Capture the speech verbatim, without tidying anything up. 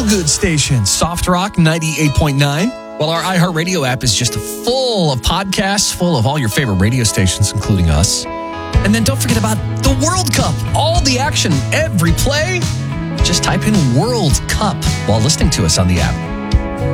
feel-good station, Soft Rock ninety-eight point nine. Well, our iHeartRadio app is just full of podcasts, full of all your favorite radio stations, including us. And then don't forget about the World Cup. All the action, every play. Just type in World Cup while listening to us on the app.